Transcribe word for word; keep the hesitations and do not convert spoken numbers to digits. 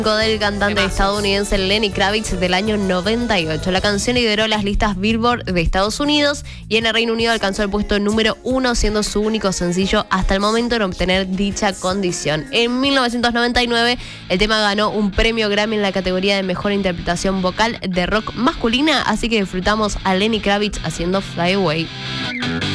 Del cantante estadounidense Lenny Kravitz del año noventa y ocho. La canción lideró las listas Billboard de Estados Unidos y en el Reino Unido alcanzó el puesto número uno, siendo su único sencillo hasta el momento en obtener dicha condición. En mil novecientos noventa y nueve, el tema ganó un premio Grammy en la categoría de mejor interpretación vocal de rock masculina, así que disfrutamos a Lenny Kravitz haciendo Fly Away.